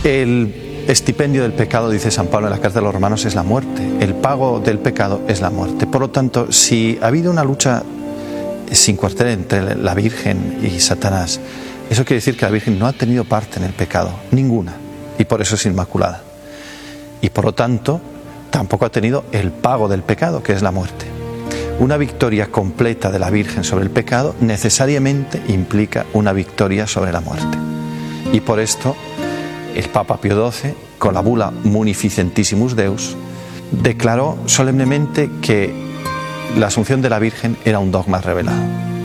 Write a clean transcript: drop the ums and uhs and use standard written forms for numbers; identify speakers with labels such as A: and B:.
A: El estipendio del pecado, dice San Pablo en la carta de los Romanos, es la muerte. El pago del pecado es la muerte. Por lo tanto, si ha habido una lucha sin cuartel entre la Virgen y Satanás, eso quiere decir que la Virgen no ha tenido parte en el pecado, ninguna, y por eso es inmaculada. Y por lo tanto, tampoco ha tenido el pago del pecado, que es la muerte. Una victoria completa de la Virgen sobre el pecado necesariamente implica una victoria sobre la muerte. Y por esto, el Papa Pío XII, con la bula Munificentissimus Deus, declaró solemnemente que la Asunción de la Virgen era un dogma revelado.